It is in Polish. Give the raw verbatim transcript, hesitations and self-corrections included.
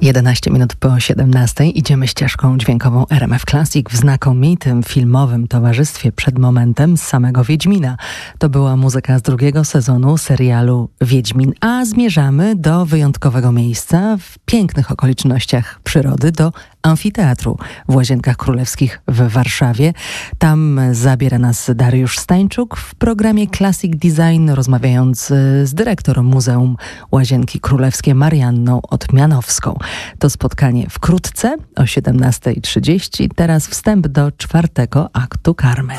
jedenaście minut po siedemnastej idziemy ścieżką dźwiękową R M F Classic w znakomitym filmowym towarzystwie przed momentem z samego Wiedźmina. To była muzyka z drugiego sezonu serialu Wiedźmin, a zmierzamy do wyjątkowego miejsca w pięknych okolicznościach przyrody, do amfiteatru w Łazienkach Królewskich w Warszawie. Tam zabiera nas Dariusz Stańczuk w programie Classic Design, rozmawiając z dyrektorem Muzeum Łazienki Królewskie Marianną Otmianowską. To spotkanie wkrótce o siedemnasta trzydzieści. Teraz wstęp do czwartego aktu Carmen.